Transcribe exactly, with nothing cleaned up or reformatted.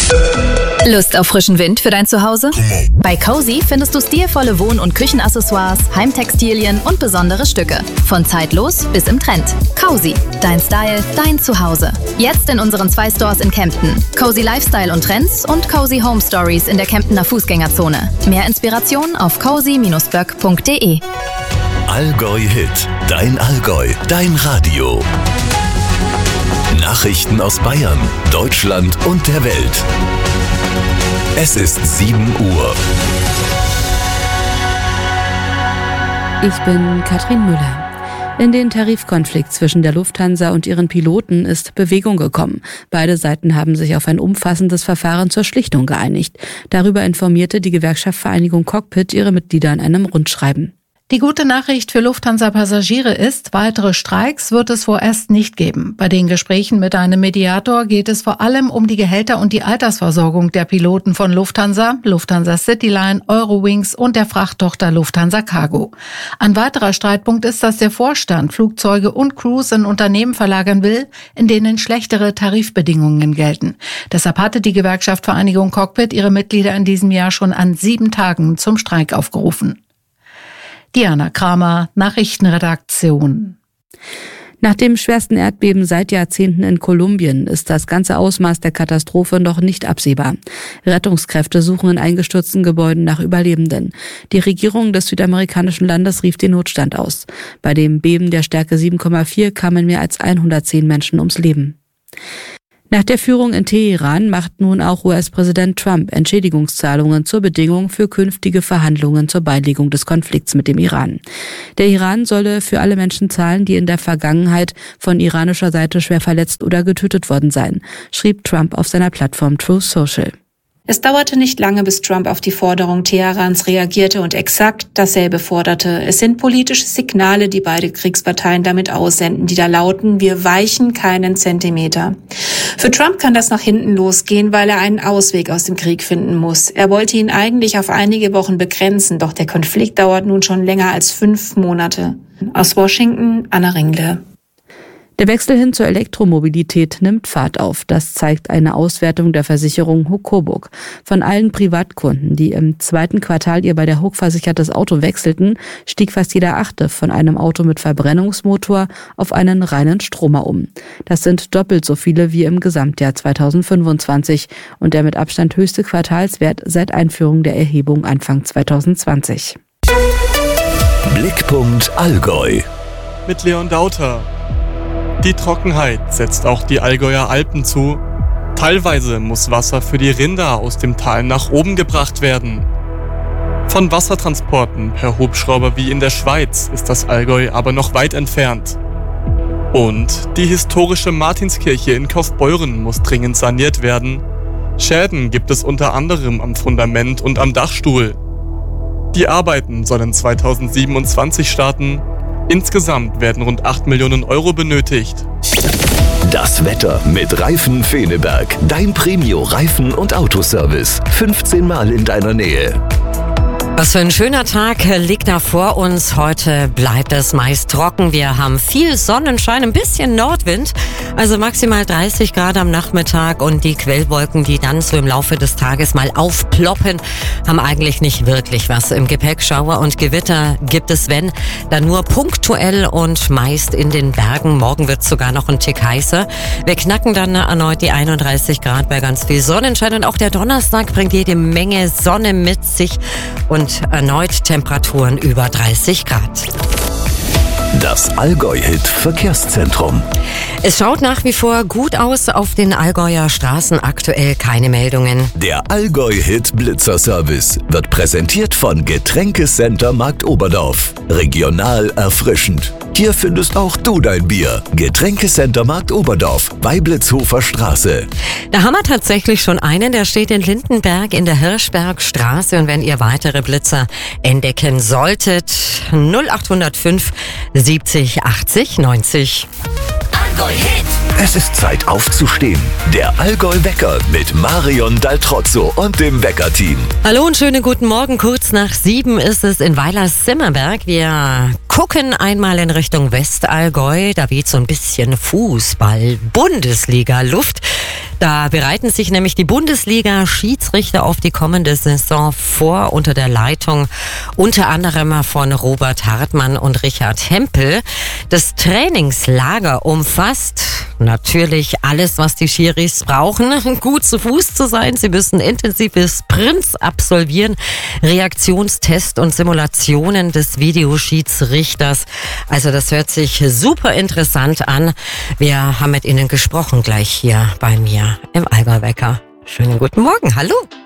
Lust auf frischen Wind für dein Zuhause? Bei Cozy findest du stilvolle Wohn- und Küchenaccessoires, Heimtextilien und besondere Stücke. Von zeitlos bis im Trend. Cozy, dein Style, dein Zuhause. Jetzt in unseren zwei Stores in Kempten. Cozy Lifestyle und Trends und Cozy Home Stories in der Kemptener Fußgängerzone. Mehr Inspiration auf cozy Bindestrich böck Punkt de. Allgäu Hit, dein Allgäu, dein Radio. Nachrichten aus Bayern, Deutschland und der Welt. Es ist sieben Uhr. Ich bin Katrin Müller. In den Tarifkonflikt zwischen der Lufthansa und ihren Piloten ist Bewegung gekommen. Beide Seiten haben sich auf ein umfassendes Verfahren zur Schlichtung geeinigt. Darüber informierte die Gewerkschaft Vereinigung Cockpit ihre Mitglieder in einem Rundschreiben. Die gute Nachricht für Lufthansa-Passagiere ist, weitere Streiks wird es vorerst nicht geben. Bei den Gesprächen mit einem Mediator geht es vor allem um die Gehälter und die Altersversorgung der Piloten von Lufthansa, Lufthansa Cityline, Eurowings und der Frachttochter Lufthansa Cargo. Ein weiterer Streitpunkt ist, dass der Vorstand Flugzeuge und Crews in Unternehmen verlagern will, in denen schlechtere Tarifbedingungen gelten. Deshalb hatte die Gewerkschaft Vereinigung Cockpit ihre Mitglieder in diesem Jahr schon an sieben Tagen zum Streik aufgerufen. Diana Kramer, Nachrichtenredaktion. Nach dem schwersten Erdbeben seit Jahrzehnten in Kolumbien ist das ganze Ausmaß der Katastrophe noch nicht absehbar. Rettungskräfte suchen in eingestürzten Gebäuden nach Überlebenden. Die Regierung des südamerikanischen Landes rief den Notstand aus. Bei dem Beben der Stärke sieben Komma vier kamen mehr als hundertzehn Menschen ums Leben. Nach der Führung in Teheran macht nun auch U S-Präsident Trump Entschädigungszahlungen zur Bedingung für künftige Verhandlungen zur Beilegung des Konflikts mit dem Iran. Der Iran solle für alle Menschen zahlen, die in der Vergangenheit von iranischer Seite schwer verletzt oder getötet worden seien, schrieb Trump auf seiner Plattform Truth Social. Es dauerte nicht lange, bis Trump auf die Forderung Teherans reagierte und exakt dasselbe forderte. Es sind politische Signale, die beide Kriegsparteien damit aussenden, die da lauten, wir weichen keinen Zentimeter. Für Trump kann das nach hinten losgehen, weil er einen Ausweg aus dem Krieg finden muss. Er wollte ihn eigentlich auf einige Wochen begrenzen, doch der Konflikt dauert nun schon länger als fünf Monate. Aus Washington, Anna Ringle. Der Wechsel hin zur Elektromobilität nimmt Fahrt auf. Das zeigt eine Auswertung der Versicherung H U K Coburg. Von allen Privatkunden, die im zweiten Quartal ihr bei der H U K versichertes Auto wechselten, stieg fast jeder Achte von einem Auto mit Verbrennungsmotor auf einen reinen Stromer um. Das sind doppelt so viele wie im Gesamtjahr zweitausendfünfundzwanzig und der mit Abstand höchste Quartalswert seit Einführung der Erhebung Anfang zweitausendzwanzig. Blickpunkt Allgäu. Mit Leon Dauter. Die Trockenheit setzt auch die Allgäuer Alpen zu. Teilweise muss Wasser für die Rinder aus dem Tal nach oben gebracht werden. Von Wassertransporten per Hubschrauber wie in der Schweiz ist das Allgäu aber noch weit entfernt. Und die historische Martinskirche in Kaufbeuren muss dringend saniert werden. Schäden gibt es unter anderem am Fundament und am Dachstuhl. Die Arbeiten sollen zweitausendsiebenundzwanzig starten. Insgesamt werden rund acht Millionen Euro benötigt. Das Wetter mit Reifen Feneberg. Dein Premio-Reifen- und Autoservice. fünfzehn Mal in deiner Nähe. Was für ein schöner Tag liegt da vor uns. Heute bleibt es meist trocken. Wir haben viel Sonnenschein, ein bisschen Nordwind, also maximal dreißig Grad am Nachmittag, und die Quellwolken, die dann so im Laufe des Tages mal aufploppen, haben eigentlich nicht wirklich was im Gepäck. Schauer und Gewitter gibt es, wenn, dann nur punktuell und meist in den Bergen. Morgen wird es sogar noch ein Tick heißer. Wir knacken dann erneut die einunddreißig Grad bei ganz viel Sonnenschein, und auch der Donnerstag bringt jede Menge Sonne mit sich und erneut Temperaturen über dreißig Grad. Das Allgäu-Hit Verkehrszentrum. Es schaut nach wie vor gut aus auf den Allgäuer Straßen, aktuell keine Meldungen. Der Allgäu-Hit Blitzerservice wird präsentiert von Getränkecenter Markt Oberdorf. Regional erfrischend. Hier findest auch du dein Bier. Getränkecenter Markt Oberdorf bei Blitzhofer Straße. Da haben wir tatsächlich schon einen, der steht in Lindenberg in der Hirschbergstraße. Und wenn ihr weitere Blitzer entdecken solltet, null acht null fünf siebzig achtzig neunzig. Es ist Zeit aufzustehen. Der Allgäu-Wecker mit Marion Daltrozzo und dem Wecker-Team. Hallo und schönen guten Morgen. Kurz nach sieben ist es in Weiler-Simmerberg. Wir gucken einmal in Richtung Westallgäu. Da weht so ein bisschen Fußball-Bundesliga-Luft. Da bereiten sich nämlich die Bundesliga-Schiedsrichter auf die kommende Saison vor unter der Leitung unter anderem von Robert Hartmann und Richard Hempel. Das Trainingslager umfasst natürlich alles, was die Schiris brauchen, gut zu Fuß zu sein. Sie müssen intensive Sprints absolvieren, Reaktionstests und Simulationen des Videoschiedsrichters. Also das hört sich super interessant an. Wir haben mit Ihnen gesprochen gleich hier bei mir im Allgäu Wecker. Schönen guten Morgen, hallo.